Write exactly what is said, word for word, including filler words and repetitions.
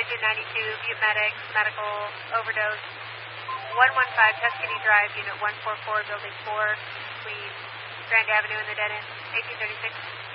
Engine ninety-two, Butte Medics, medical overdose. one one five Tuscany Drive, Unit one four four, Building four, please. Grand Avenue in the dead end, eighteen thirty-six.